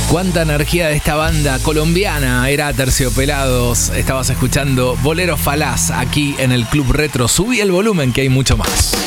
Cuánta energía de esta banda colombiana. Era Terciopelados. Estabas escuchando Bolero Falaz aquí en el Club Retro. Subí el volumen que hay mucho más.